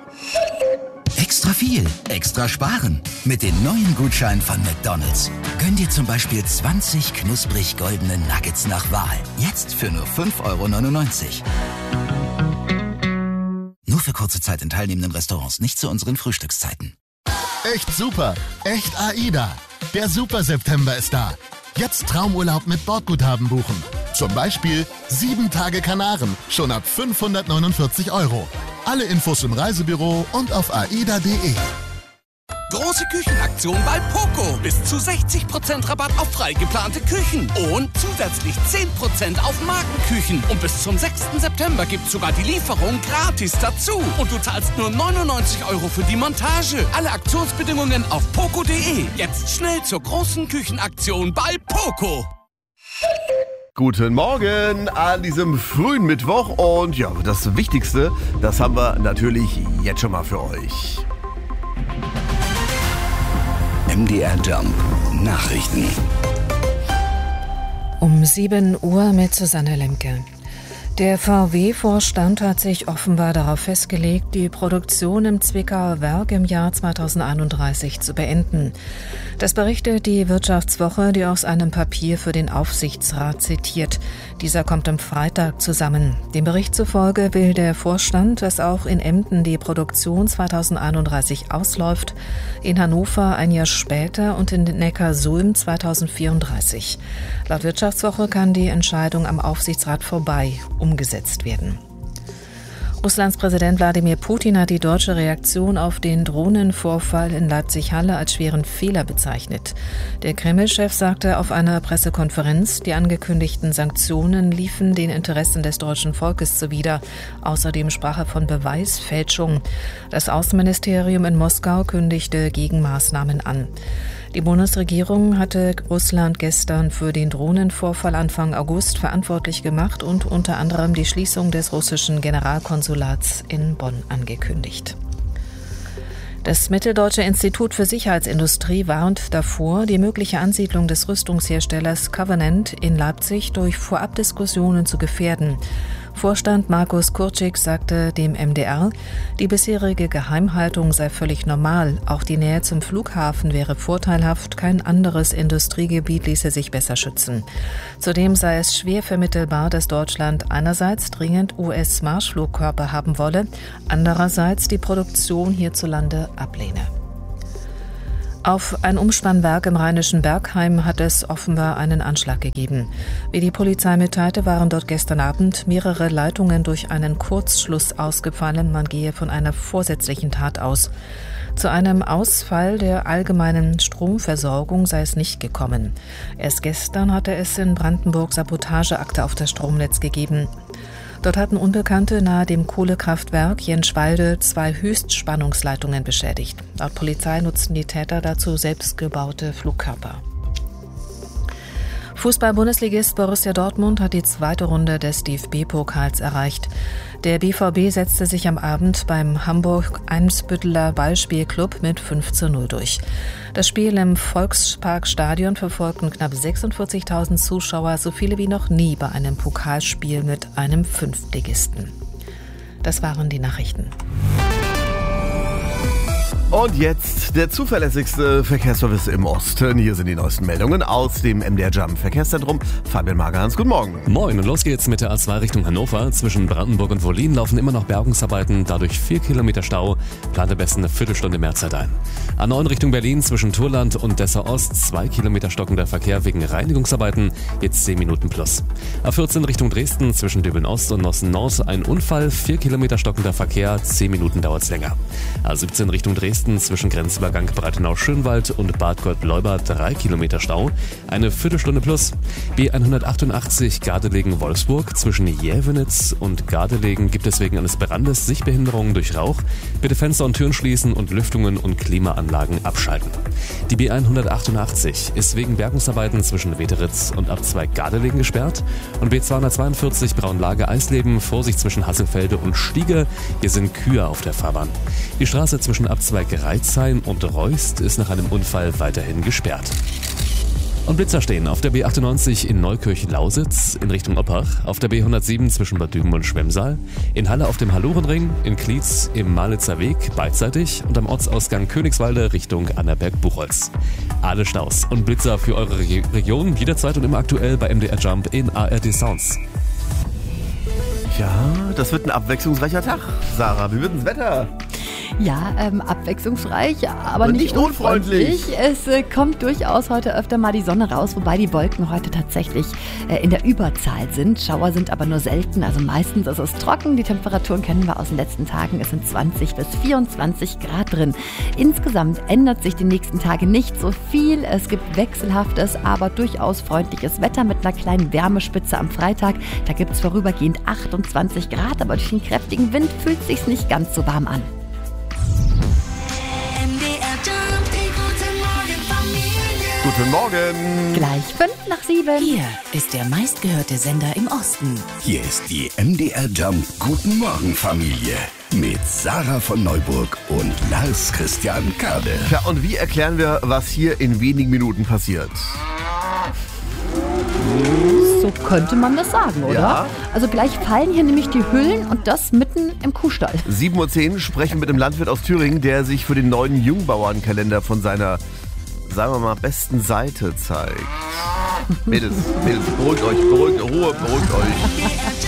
Extra viel, extra sparen. Mit den neuen Gutscheinen von McDonald's. Gönn dir zum Beispiel 20 knusprig goldene Nuggets nach Wahl. Jetzt für nur 5,99 €. Nur für kurze Zeit in teilnehmenden Restaurants, nicht zu unseren Frühstückszeiten. Echt super, echt AIDA. Der Super September ist da. Jetzt Traumurlaub mit Bordguthaben buchen. Zum Beispiel 7 Tage Kanaren, schon ab 549 €. Alle Infos im Reisebüro und auf aida.de. Große Küchenaktion bei Poco. Bis zu 60% Rabatt auf frei geplante Küchen. Und zusätzlich 10% auf Markenküchen. Und bis zum 6. September gibt's sogar die Lieferung gratis dazu. Und du zahlst nur 99 € für die Montage. Alle Aktionsbedingungen auf poco.de. Jetzt schnell zur großen Küchenaktion bei Poco. Guten Morgen an diesem frühen Mittwoch. Und ja, das Wichtigste, das haben wir natürlich jetzt schon mal für euch. MDR Jump Nachrichten. Um 7 Uhr mit Susanne Lemke. Der VW-Vorstand hat sich offenbar darauf festgelegt, die Produktion im Zwickauer Werk im Jahr 2031 zu beenden. Das berichtet die Wirtschaftswoche, die aus einem Papier für den Aufsichtsrat zitiert. Dieser kommt am Freitag zusammen. Dem Bericht zufolge will der Vorstand, dass auch in Emden die Produktion 2031 ausläuft, in Hannover ein Jahr später und in Neckarsulm 2034. Laut Wirtschaftswoche kann die Entscheidung am Aufsichtsrat vorbei umgesetzt werden. Russlands Präsident Wladimir Putin hat die deutsche Reaktion auf den Drohnenvorfall in Leipzig-Halle als schweren Fehler bezeichnet. Der Kreml-Chef sagte auf einer Pressekonferenz, die angekündigten Sanktionen liefen den Interessen des deutschen Volkes zuwider. Außerdem sprach er von Beweisfälschung. Das Außenministerium in Moskau kündigte Gegenmaßnahmen an. Die Bundesregierung hatte Russland gestern für den Drohnenvorfall Anfang August verantwortlich gemacht und unter anderem die Schließung des russischen Generalkonsulats in Bonn angekündigt. Das Mitteldeutsche Institut für Sicherheitsindustrie warnt davor, die mögliche Ansiedlung des Rüstungsherstellers Covenant in Leipzig durch Vorabdiskussionen zu gefährden. Vorstand Markus Kurczyk sagte dem MDR, die bisherige Geheimhaltung sei völlig normal. Auch die Nähe zum Flughafen wäre vorteilhaft. Kein anderes Industriegebiet ließe sich besser schützen. Zudem sei es schwer vermittelbar, dass Deutschland einerseits dringend US-Marschflugkörper haben wolle, andererseits die Produktion hierzulande ablehne. Auf ein Umspannwerk im rheinischen Bergheim hat es offenbar einen Anschlag gegeben. Wie die Polizei mitteilte, waren dort gestern Abend mehrere Leitungen durch einen Kurzschluss ausgefallen. Man gehe von einer vorsätzlichen Tat aus. Zu einem Ausfall der allgemeinen Stromversorgung sei es nicht gekommen. Erst gestern hatte es in Brandenburg Sabotageakte auf das Stromnetz gegeben. Dort hatten Unbekannte nahe dem Kohlekraftwerk Jenschwalde 2 Höchstspannungsleitungen beschädigt. Laut Polizei nutzten die Täter dazu selbstgebaute Flugkörper. Fußball-Bundesligist Borussia Dortmund hat die zweite Runde des DFB-Pokals erreicht. Der BVB setzte sich am Abend beim Hamburg-Eimsbütteler Ballspielclub mit 5:0 durch. Das Spiel im Volksparkstadion verfolgten knapp 46.000 Zuschauer, so viele wie noch nie bei einem Pokalspiel mit einem Fünftligisten. Das waren die Nachrichten. Und jetzt der zuverlässigste Verkehrsservice im Osten. Hier sind die neuesten Meldungen aus dem MDR Jump Verkehrszentrum. Fabian Magerhans, guten Morgen. Moin und los geht's mit der A2 Richtung Hannover. Zwischen Brandenburg und Wollin laufen immer noch Bergungsarbeiten, dadurch 4 Kilometer Stau. Plant am besten eine Viertelstunde mehr Zeit ein. A9 Richtung Berlin zwischen Turland und Dessau Ost 2 Kilometer stockender Verkehr wegen Reinigungsarbeiten, jetzt 10 Minuten plus. A14 Richtung Dresden zwischen Döbeln Ost und Nossen Nord ein Unfall, 4 Kilometer stockender Verkehr, 10 Minuten dauert's länger. A17 Richtung Dresden zwischen Grenzübergang Breitenau-Schönwald und Bad Gott-Leubert 3 Kilometer Stau, eine Viertelstunde plus. B188 Gardelegen-Wolfsburg zwischen Jävenitz und Gardelegen gibt es wegen eines Brandes Sichtbehinderungen durch Rauch. Bitte Fenster und Türen schließen und Lüftungen und Klimaanlagen abschalten. Die B188 ist wegen Bergungsarbeiten zwischen Weteritz und Abzweig Gardelegen gesperrt und B242 Braunlage-Eisleben, Vorsicht zwischen Hasselfelde und Stiege. Hier sind Kühe auf der Fahrbahn. Die Straße zwischen Abzweig Reitzhain und Reust ist nach einem Unfall weiterhin gesperrt. Und Blitzer stehen auf der B98 in Neukirchen-Lausitz in Richtung Oppach, auf der B107 zwischen Bad Düben und Schwemmsaal, in Halle auf dem Hallurenring, in Klietz im Malitzer Weg beidseitig und am Ortsausgang Königswalde Richtung Annaberg-Buchholz. Alle Staus und Blitzer für eure Region jederzeit und immer aktuell bei MDR Jump in ARD Sounds. Ja, das wird ein abwechslungsreicher Tag. Sarah, wie wird das Wetter? Ja, abwechslungsreich, aber Und nicht unfreundlich. Es kommt durchaus heute öfter mal die Sonne raus, wobei die Wolken heute tatsächlich in der Überzahl sind. Schauer sind aber nur selten, also meistens ist es trocken. Die Temperaturen kennen wir aus den letzten Tagen. Es sind 20 bis 24 Grad drin. Insgesamt ändert sich die nächsten Tage nicht so viel. Es gibt wechselhaftes, aber durchaus freundliches Wetter mit einer kleinen Wärmespitze am Freitag. Da gibt es vorübergehend 28 Grad, aber durch den kräftigen Wind fühlt es sich nicht ganz so warm an. Guten Morgen. Gleich 5:05. Hier ist der meistgehörte Sender im Osten. Hier ist die MDR Jump Guten Morgen Familie mit Sarah von Neuburg und Lars Christian Kade. Ja, und wie erklären wir, was hier in wenigen Minuten passiert? So könnte man das sagen, oder? Ja. Also gleich fallen hier nämlich die Hüllen und das mitten im Kuhstall. 7:10 Uhr sprechen mit einem Landwirt aus Thüringen, der sich für den neuen Jungbauernkalender von seiner, sagen wir mal, besten Seite zeigt. Mädels, beruhigt euch, beruhigt euch.